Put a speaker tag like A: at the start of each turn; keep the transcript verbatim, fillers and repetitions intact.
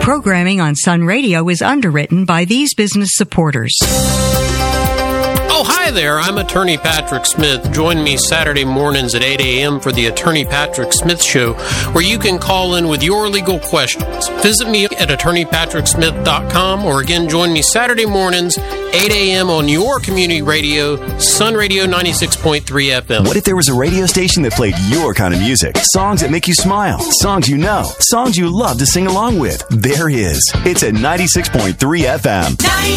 A: Programming on Sun Radio is underwritten by these business supporters.
B: Oh, hi there. I'm Attorney Patrick Smith. Join me Saturday mornings at eight a.m. for the Attorney Patrick Smith Show, where you can call in with your legal questions. Visit me at attorney patrick smith dot com, or again, join me Saturday mornings, eight a.m. on your community radio, Sun Radio ninety-six point three F M.
C: What if there was a radio station that played your kind of music? Songs that make you smile, songs you know, songs you love to sing along with. There is. It's at ninety-six point three F M.